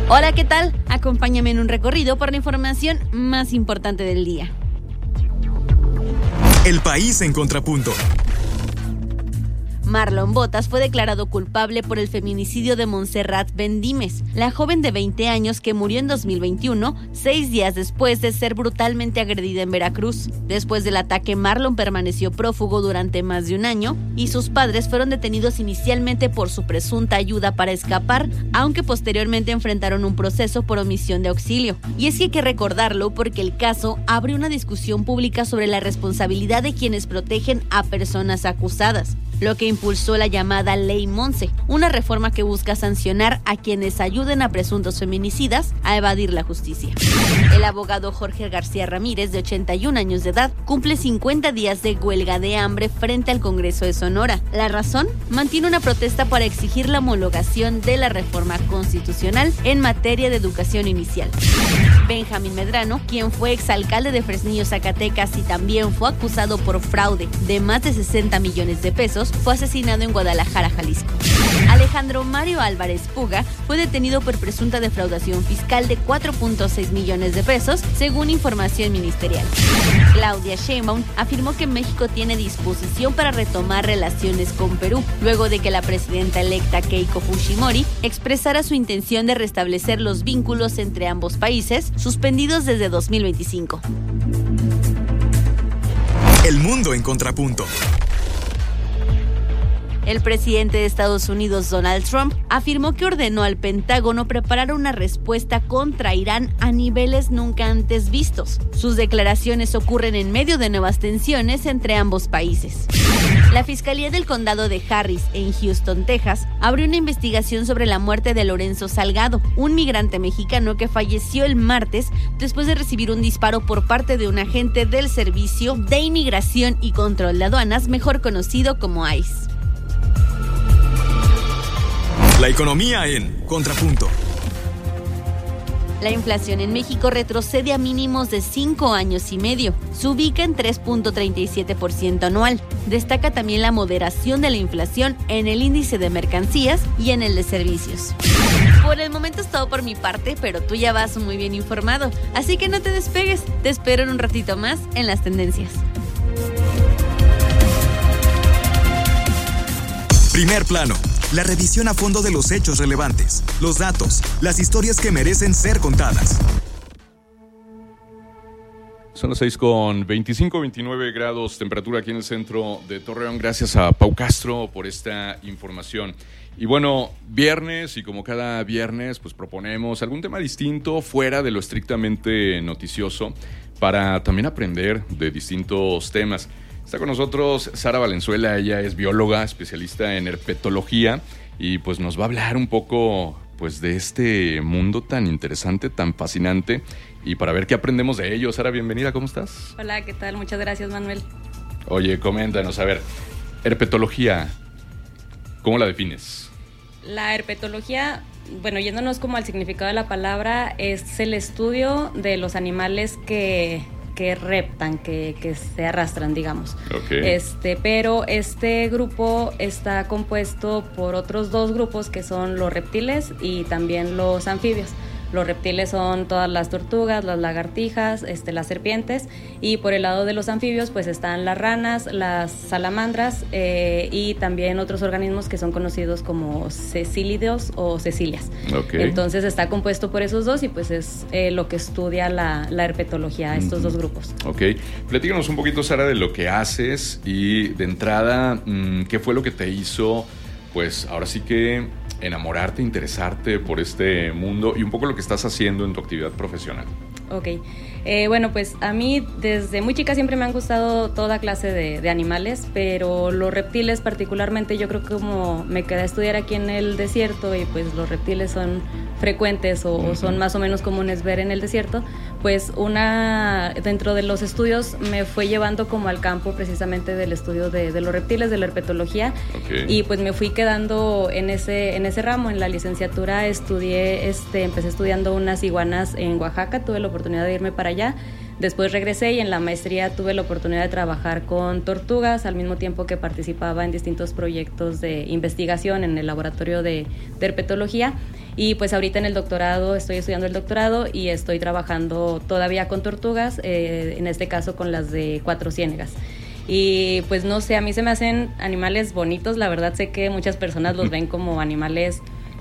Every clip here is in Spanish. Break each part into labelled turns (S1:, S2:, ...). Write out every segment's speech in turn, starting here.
S1: Hola, ¿qué tal? Acompáñame en un recorrido por la información más importante del día.
S2: El país en contrapunto.
S1: Marlon Botas fue declarado culpable por el feminicidio de Montserrat Bendimes, la joven de 20 años que murió en 2021, 6 días después de ser brutalmente agredida en Veracruz. Después del ataque, Marlon permaneció prófugo durante más de un año y sus padres fueron detenidos inicialmente por su presunta ayuda para escapar, aunque posteriormente enfrentaron un proceso por omisión de auxilio. Y es que hay que recordarlo porque el caso abre una discusión pública sobre la responsabilidad de quienes protegen a personas acusadas, lo que impulsó la llamada Ley Monse, una reforma que busca sancionar a quienes ayuden a presuntos feminicidas a evadir la justicia. El abogado Jorge García Ramírez, de 81 años de edad, cumple 50 días de huelga de hambre frente al Congreso de Sonora. La razón: mantiene una protesta para exigir la homologación de la reforma constitucional en materia de educación inicial. Benjamín Medrano, quien fue exalcalde de Fresnillo, Zacatecas, y también fue acusado por fraude de más de 60 millones de pesos, fue asesinado en Guadalajara, Jalisco. Alejandro Mario Álvarez Puga fue detenido por presunta defraudación fiscal de 4.6 millones de pesos, según información ministerial. Claudia Sheinbaum afirmó que México tiene disposición para retomar relaciones con Perú, luego de que la presidenta electa Keiko Fujimori expresara su intención de restablecer los vínculos entre ambos países, suspendidos desde 2025.
S2: El mundo en contrapunto.
S1: El presidente de Estados Unidos, Donald Trump, afirmó que ordenó al Pentágono preparar una respuesta contra Irán a niveles nunca antes vistos. Sus declaraciones ocurren en medio de nuevas tensiones entre ambos países. La Fiscalía del Condado de Harris, en Houston, Texas, abrió una investigación sobre la muerte de Lorenzo Salgado, un migrante mexicano que falleció el martes después de recibir un disparo por parte de un agente del Servicio de Inmigración y Control de Aduanas, mejor conocido como ICE.
S2: La economía en contrapunto.
S1: La inflación en México retrocede a mínimos de 5 años y medio. Se ubica en 3.37% anual. Destaca también la moderación de la inflación en el índice de mercancías y en el de servicios. Por el momento es todo por mi parte, pero tú ya vas muy bien informado. Así que no te despegues. Te espero en un ratito más en las tendencias.
S2: Primer plano. La revisión a fondo de los hechos relevantes, los datos, las historias que merecen ser contadas.
S3: Son las 6:25, 29 grados, temperatura aquí en el centro de Torreón. Gracias a Pau Castro por esta información. Y bueno, viernes, y como cada viernes, pues proponemos algún tema distinto fuera de lo estrictamente noticioso para también aprender de distintos temas. Está con nosotros Sara Valenzuela, ella es bióloga, especialista en herpetología, y pues nos va a hablar un poco pues de este mundo tan interesante, tan fascinante, y para ver qué aprendemos de ello. Sara, bienvenida, ¿cómo estás?
S4: Hola, ¿qué tal? Muchas gracias, Manuel.
S3: Oye, coméntanos, a ver, herpetología, ¿cómo la defines?
S4: La herpetología, bueno, yéndonos como al significado de la palabra, es el estudio de los animales que reptan, que se arrastran, digamos.
S3: Okay.
S4: Pero este grupo está compuesto por otros dos grupos que son los reptiles y también los anfibios. Los reptiles son todas las tortugas, las lagartijas, las serpientes, y por el lado de los anfibios pues están las ranas, las salamandras y también otros organismos que son conocidos como cecílidos o cecilias.
S3: Okay.
S4: Entonces está compuesto por esos dos y pues es lo que estudia la herpetología, estos dos grupos.
S3: Ok, platícanos un poquito, Sara, de lo que haces y de entrada, ¿qué fue lo que te hizo, pues ahora sí que enamorarte, interesarte por este mundo y un poco lo que estás haciendo en tu actividad profesional?
S4: Ok, bueno, pues a mí desde muy chica siempre me han gustado toda clase de animales, pero los reptiles particularmente, yo creo que como me quedé a estudiar aquí en el desierto y pues los reptiles son frecuentes o son más o menos comunes ver en el desierto, pues dentro de los estudios me fue llevando como al campo precisamente del estudio de los reptiles, de la herpetología.
S3: Okay.
S4: Y pues me fui quedando en ese ramo. En la licenciatura empecé estudiando unas iguanas en Oaxaca, tuve la oportunidad de irme para allá. Después regresé y en la maestría tuve la oportunidad de trabajar con tortugas, al mismo tiempo que participaba en distintos proyectos de investigación en el laboratorio de herpetología. Y pues ahorita en el doctorado, estoy estudiando el doctorado y estoy trabajando todavía con tortugas, en este caso con las de Cuatro Ciénegas. Y pues no sé, a mí se me hacen animales bonitos, la verdad sé que muchas personas los ven como animales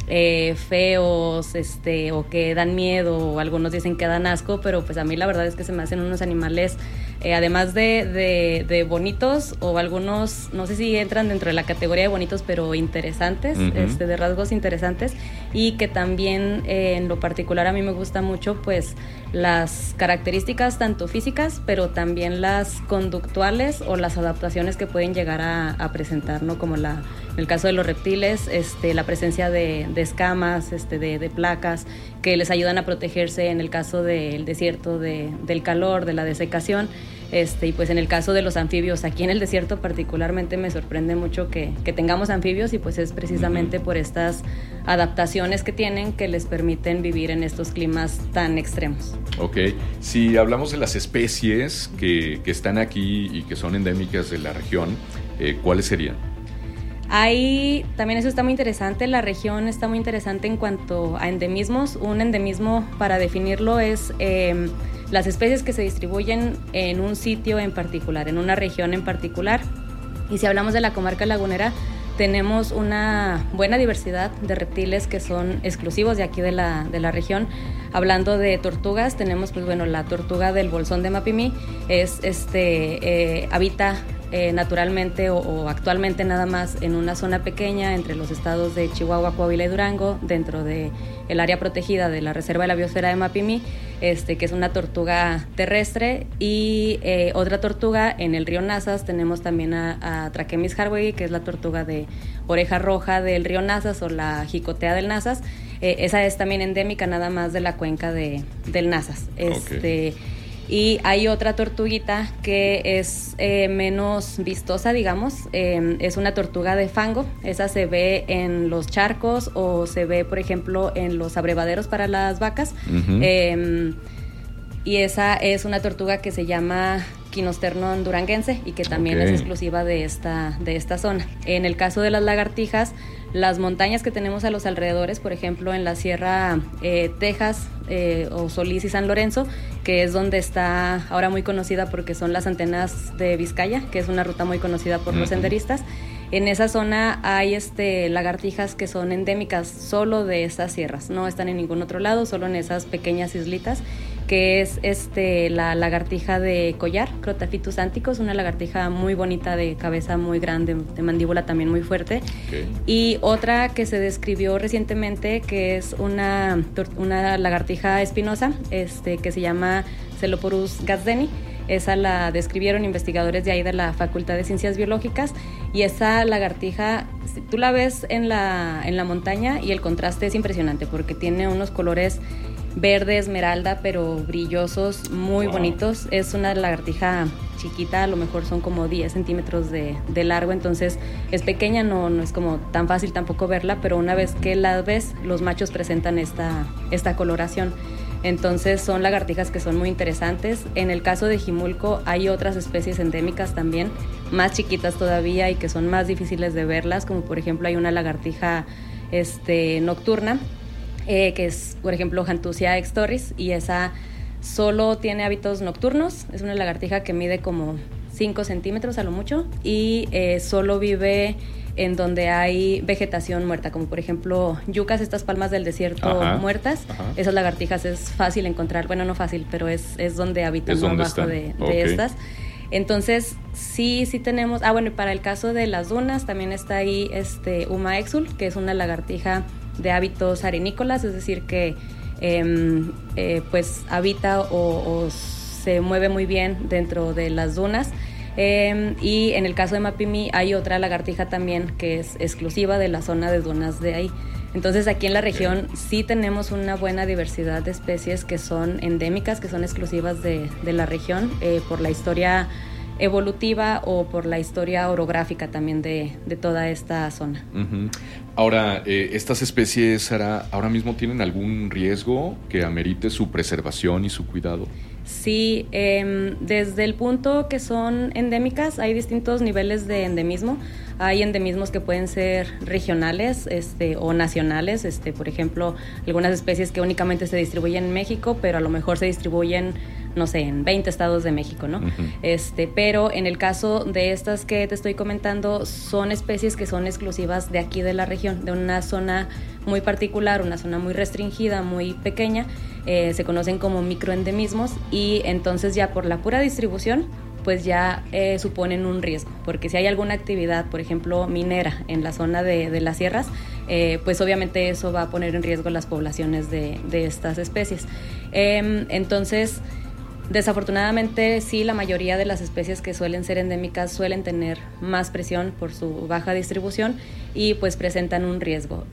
S4: feos, o que dan miedo, o algunos dicen que dan asco, pero pues a mí la verdad es que se me hacen unos animales, además de bonitos, o algunos, no sé si entran dentro de la categoría de bonitos, pero interesantes, de rasgos interesantes, y que también en lo particular a mí me gusta mucho pues las características tanto físicas, pero también las conductuales o las adaptaciones que pueden llegar a presentar, ¿no? Como en el caso de los reptiles, la presencia de escamas, de placas que les ayudan a protegerse en el caso del desierto, del calor, de la desecación, y pues en el caso de los anfibios, aquí en el desierto particularmente me sorprende mucho que tengamos anfibios, y pues es precisamente por estas adaptaciones que tienen que les permiten vivir en estos climas tan extremos.
S3: Ok, si hablamos de las especies que están aquí y que son endémicas de la región, ¿cuáles serían?
S4: Ahí también eso está muy interesante, la región está muy interesante en cuanto a endemismos. Un endemismo, para definirlo, es las especies que se distribuyen en un sitio en particular, en una región en particular. Y si hablamos de la comarca lagunera, tenemos una buena diversidad de reptiles que son exclusivos de aquí de la región. Hablando de tortugas, tenemos pues bueno, la tortuga del bolsón de Mapimí es habita naturalmente o actualmente nada más en una zona pequeña entre los estados de Chihuahua, Coahuila y Durango, dentro de el área protegida de la Reserva de la Biosfera de Mapimí, que es una tortuga terrestre, y otra tortuga en el río Nazas. Tenemos también a Trachemis harwegi, que es la tortuga de oreja roja del río Nazas, o la jicotea del Nazas. Esa es también endémica nada más de la cuenca del Nazas.
S3: Okay.
S4: Y hay otra tortuguita que es menos vistosa, digamos, es una tortuga de fango. Esa se ve en los charcos o se ve, por ejemplo, en los abrevaderos para las vacas. Y esa es una tortuga que se llama Quinosternon duranguense y que también es exclusiva de esta zona. En el caso de las lagartijas, las montañas que tenemos a los alrededores, por ejemplo, en la Sierra Texas o Solís y San Lorenzo, que es donde está ahora muy conocida porque son las antenas de Vizcaya, que es una ruta muy conocida por los senderistas. En esa zona hay lagartijas que son endémicas solo de esas sierras, no están en ningún otro lado, solo en esas pequeñas islitas, que es la lagartija de collar, Crotaphytus anticus, una lagartija muy bonita, de cabeza muy grande, de mandíbula también muy fuerte. Y otra que se describió recientemente, que es una lagartija espinosa, que se llama Celoporus gazdeni. Esa la describieron investigadores de ahí de la Facultad de Ciencias Biológicas, y esa lagartija, tú la ves en la montaña y el contraste es impresionante porque tiene unos colores verde esmeralda, pero brillosos, muy bonitos. Es una lagartija chiquita, a lo mejor son como 10 centímetros de largo, entonces es pequeña, no es como tan fácil tampoco verla, pero una vez que la ves, los machos presentan esta coloración. Entonces son lagartijas que son muy interesantes. En el caso de Jimulco hay otras especies endémicas también, más chiquitas todavía y que son más difíciles de verlas, como por ejemplo hay una lagartija nocturna, que es por ejemplo Hantusia extoris, y esa solo tiene hábitos nocturnos. Es una lagartija que mide como 5 centímetros a lo mucho y solo vive en donde hay vegetación muerta, como por ejemplo yucas, estas palmas del desierto muertas. Esas lagartijas es fácil encontrar, bueno, no fácil, pero es donde habitan abajo de estas. Entonces sí tenemos, y para el caso de las dunas también está ahí Uma exul, que es una lagartija de hábitos arenícolas, es decir que pues habita o se mueve muy bien dentro de las dunas. Y en el caso de Mapimí hay otra lagartija también que es exclusiva de la zona de dunas de ahí. Entonces aquí en la región sí tenemos una buena diversidad de especies que son endémicas, que son exclusivas de la región, por la historia evolutiva o por la historia orográfica también de toda esta zona.
S3: Uh-huh. Ahora, ¿estas especies ahora mismo tienen algún riesgo que amerite su preservación y su cuidado?
S4: Sí, desde el punto que son endémicas, hay distintos niveles de endemismo. Hay endemismos que pueden ser regionales o nacionales, por ejemplo, algunas especies que únicamente se distribuyen en México, pero a lo mejor se distribuyen, no sé, en 20 estados de México, ¿no? Uh-huh. Pero en el caso de estas que te estoy comentando, son especies que son exclusivas de aquí de la región, de una zona muy particular, una zona muy restringida, muy pequeña, se conocen como microendemismos, y entonces ya por la pura distribución pues ya suponen un riesgo, porque si hay alguna actividad, por ejemplo, minera en la zona de las sierras, pues obviamente eso va a poner en riesgo las poblaciones de estas especies. Entonces, desafortunadamente, sí, la mayoría de las especies que suelen ser endémicas suelen tener más presión por su baja distribución y pues presentan un riesgo.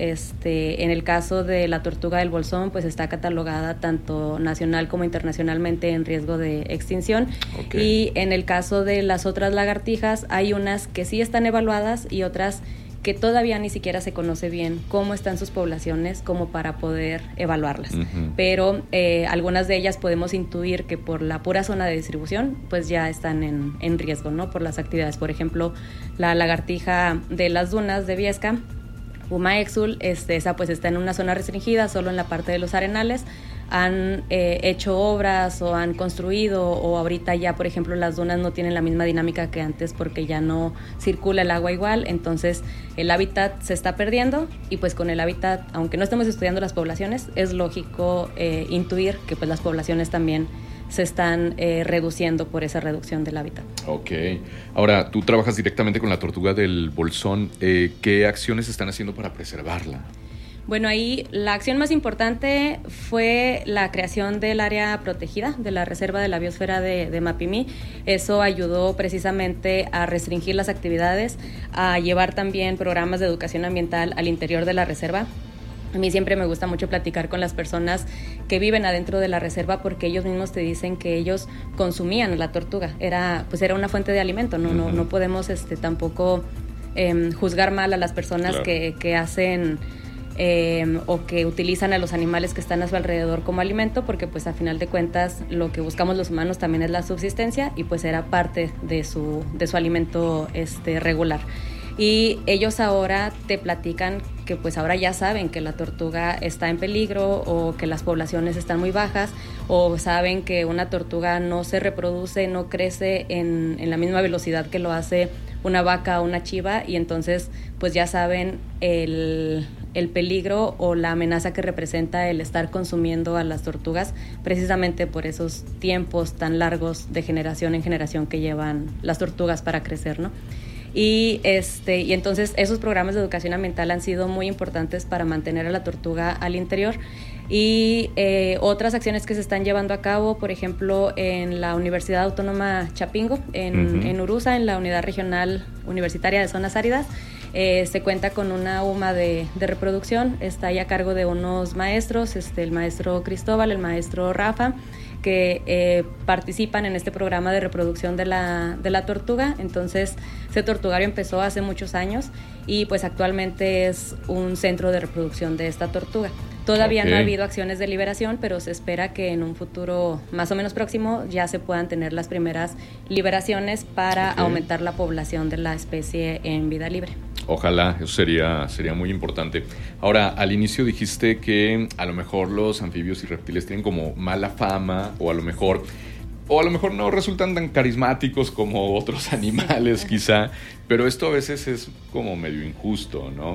S4: En el caso de la tortuga del bolsón, pues está catalogada tanto nacional como internacionalmente en riesgo de extinción. Okay. Y en el caso de las otras lagartijas, hay unas que sí están evaluadas y otras que todavía ni siquiera se conoce bien cómo están sus poblaciones como para poder evaluarlas. Uh-huh. Pero algunas de ellas podemos intuir que por la pura zona de distribución pues ya están en riesgo, ¿no? Por las actividades. Por ejemplo, la lagartija de las dunas de Viesca, Puma exul, esa pues está en una zona restringida, solo en la parte de los arenales. Han hecho obras o han construido, o ahorita ya, por ejemplo, las dunas no tienen la misma dinámica que antes porque ya no circula el agua igual, entonces el hábitat se está perdiendo y pues con el hábitat, aunque no estemos estudiando las poblaciones, es lógico intuir que pues las poblaciones también se están reduciendo por esa reducción del hábitat.
S3: Ok. Ahora, tú trabajas directamente con la tortuga del bolsón. ¿Qué acciones están haciendo para preservarla?
S4: Bueno, ahí la acción más importante fue la creación del área protegida de la Reserva de la Biosfera de Mapimí. Eso ayudó precisamente a restringir las actividades, a llevar también programas de educación ambiental al interior de la reserva. A mí siempre me gusta mucho platicar con las personas que viven adentro de la reserva porque ellos mismos te dicen que ellos consumían la tortuga. Era una fuente de alimento, ¿no? Uh-huh. No podemos tampoco juzgar mal a las personas, claro, que hacen o que utilizan a los animales que están a su alrededor como alimento, porque pues a final de cuentas lo que buscamos los humanos también es la subsistencia y pues era parte de su alimento regular. Y ellos ahora te platican que pues ahora ya saben que la tortuga está en peligro o que las poblaciones están muy bajas, o saben que una tortuga no se reproduce, no crece en la misma velocidad que lo hace una vaca o una chiva, y entonces pues ya saben el peligro o la amenaza que representa el estar consumiendo a las tortugas, precisamente por esos tiempos tan largos de generación en generación que llevan las tortugas para crecer, ¿no? Y entonces esos programas de educación ambiental han sido muy importantes para mantener a la tortuga al interior. Y otras acciones que se están llevando a cabo, por ejemplo, en la Universidad Autónoma Chapingo, en Uruza, en la Unidad Regional Universitaria de Zonas Áridas, se cuenta con una UMA de reproducción. Está ahí a cargo de unos maestros, el maestro Cristóbal, el maestro Rafa, que participan en este programa de reproducción de la tortuga. Entonces, ese tortugario empezó hace muchos años y pues actualmente es un centro de reproducción de esta tortuga. Todavía no ha habido acciones de liberación, pero se espera que en un futuro más o menos próximo ya se puedan tener las primeras liberaciones para aumentar la población de la especie en vida libre.
S3: Ojalá, eso sería muy importante. Ahora, al inicio dijiste que a lo mejor los anfibios y reptiles tienen como mala fama, o a lo mejor no resultan tan carismáticos como otros animales quizá, pero esto a veces es como medio injusto, ¿no?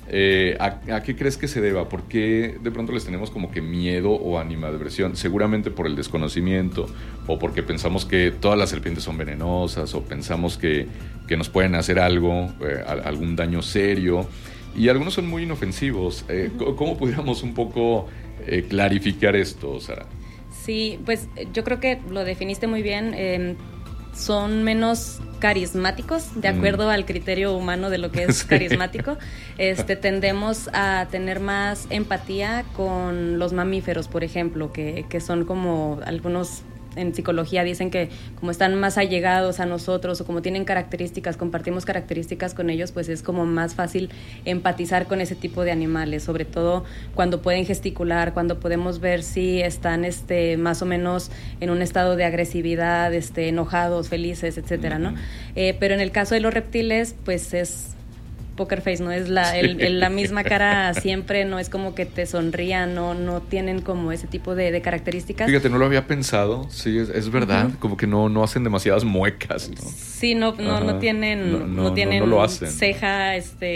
S3: ¿A qué crees que se deba? ¿Por qué de pronto les tenemos como que miedo o animadversión? Seguramente por el desconocimiento, o porque pensamos que todas las serpientes son venenosas, o pensamos que nos pueden hacer algo, algún daño serio, y algunos son muy inofensivos. ¿Cómo pudiéramos un poco clarificar esto, Sara?
S4: Sí, pues yo creo que lo definiste muy bien. Son menos carismáticos, de acuerdo al criterio humano de lo que es carismático. Tendemos a tener más empatía con los mamíferos, por ejemplo, que son como algunos en psicología dicen que como están más allegados a nosotros o como tienen características, compartimos características con ellos, pues es como más fácil empatizar con ese tipo de animales, sobre todo cuando pueden gesticular, cuando podemos ver si están más o menos en un estado de agresividad, enojados, felices, etcétera, ¿no? Pero en el caso de los reptiles, pues es poker face, no es la misma cara siempre, no es como que te sonrían, no tienen como ese tipo de características.
S3: Fíjate, no lo había pensado, sí, es verdad, como que no hacen demasiadas muecas, ¿no?
S4: Sí, no tienen, no
S3: lo hacen.
S4: Ceja,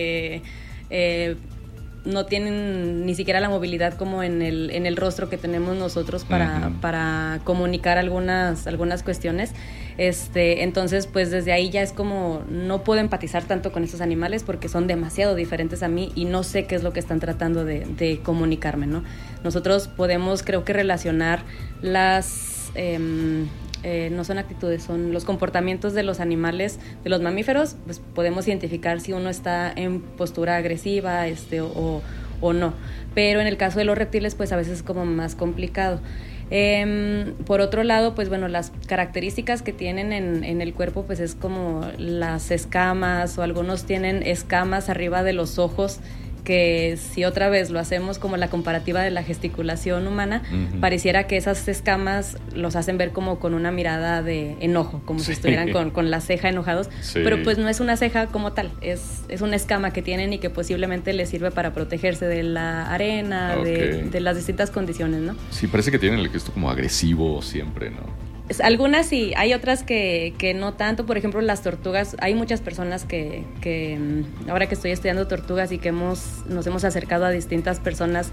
S4: no tienen ni siquiera la movilidad como en el rostro que tenemos nosotros para comunicar algunas cuestiones. Entonces, pues desde ahí ya es como no puedo empatizar tanto con estos animales porque son demasiado diferentes a mí y no sé qué es lo que están tratando de comunicarme, ¿no? Nosotros podemos, creo que, relacionar las... no son actitudes, son los comportamientos de los animales, de los mamíferos, pues podemos identificar si uno está en postura agresiva o no. Pero en el caso de los reptiles, pues a veces es como más complicado. Por otro lado, pues bueno, las características que tienen en el cuerpo, pues es como las escamas, o algunos tienen escamas arriba de los ojos, que si otra vez lo hacemos como la comparativa de la gesticulación humana, pareciera que esas escamas los hacen ver como con una mirada de enojo, como si estuvieran con la ceja enojados, pero pues no es una ceja como tal, es una escama que tienen y que posiblemente les sirve para protegerse de la arena, de las distintas condiciones, ¿no? Sí,
S3: parece que tienen el gesto como agresivo siempre, ¿no?
S4: Algunas sí, hay otras que no tanto. Por ejemplo, las tortugas, hay muchas personas que ahora que estoy estudiando tortugas y que nos hemos acercado a distintas personas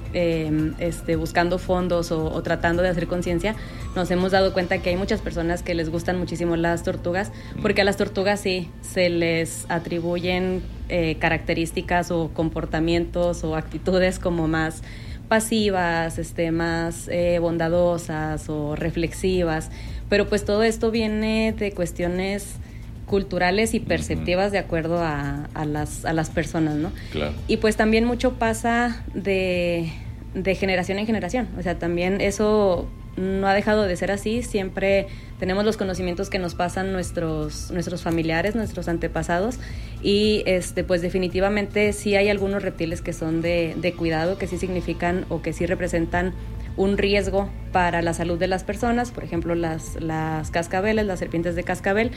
S4: buscando fondos o tratando de hacer conciencia, nos hemos dado cuenta que hay muchas personas que les gustan muchísimo las tortugas, porque a las tortugas sí se les atribuyen características o comportamientos o actitudes como más pasivas, más bondadosas o reflexivas, pero pues todo esto viene de cuestiones culturales y perceptivas de acuerdo a las personas, ¿no?
S3: Claro.
S4: Y pues también mucho pasa de generación en generación, o sea, también eso no ha dejado de ser así, siempre tenemos los conocimientos que nos pasan nuestros familiares, nuestros antepasados, y pues definitivamente sí hay algunos reptiles que son de cuidado, que sí significan o que sí representan un riesgo para la salud de las personas, por ejemplo las cascabeles, las serpientes de cascabel,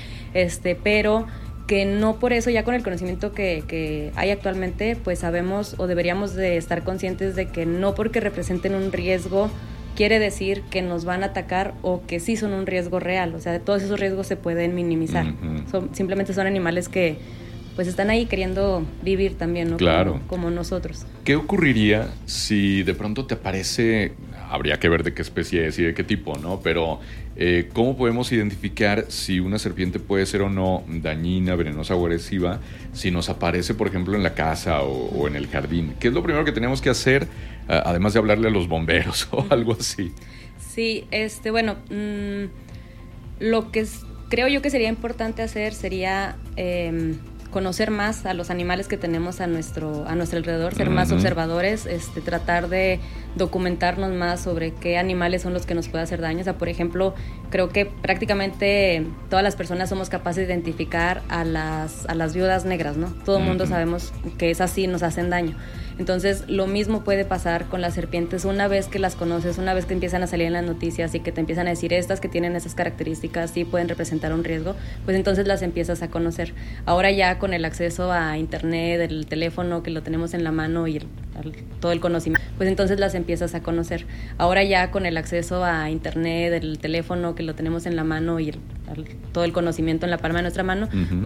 S4: pero que no por eso, ya con el conocimiento que hay actualmente, pues sabemos o deberíamos de estar conscientes de que no porque representen un riesgo quiere decir que nos van a atacar o que sí son un riesgo real. O sea, todos esos riesgos se pueden minimizar. Simplemente son animales que pues están ahí queriendo vivir también, ¿no?
S3: Claro.
S4: Como nosotros.
S3: ¿Qué ocurriría si de pronto te aparece, habría que ver de qué especie es y de qué tipo, ¿no? Pero ¿cómo podemos identificar si una serpiente puede ser o no dañina, venenosa o agresiva si nos aparece, por ejemplo, en la casa o en el jardín? ¿Qué es lo primero que tenemos que hacer, además de hablarle a los bomberos o algo así?
S4: Sí, bueno, lo que creo yo que sería importante hacer sería conocer más a los animales que tenemos a nuestro alrededor, ser más observadores, tratar de documentarnos más sobre qué animales son los que nos pueden hacer daño. O sea, por ejemplo, creo que prácticamente todas las personas somos capaces de identificar a las viudas negras, ¿no? Todo el mundo sabemos que es así, nos hacen daño. Entonces, lo mismo puede pasar con las serpientes. Una vez que las conoces, una vez que empiezan a salir en las noticias y que te empiezan a decir estas que tienen esas características sí pueden representar un riesgo, pues entonces las empiezas a conocer. Ahora ya con el acceso a internet, el teléfono que lo tenemos en la mano y todo el conocimiento, pues entonces las empiezas a conocer. Ahora ya con el acceso a internet, el teléfono que lo tenemos en la mano y todo el conocimiento en la palma de nuestra mano,